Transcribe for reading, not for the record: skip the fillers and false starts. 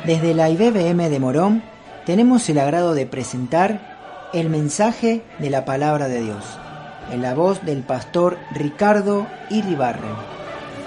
Desde la IBBM de Morón tenemos el agrado de presentar el mensaje de la Palabra de Dios, en la voz del pastor Ricardo Iribarren.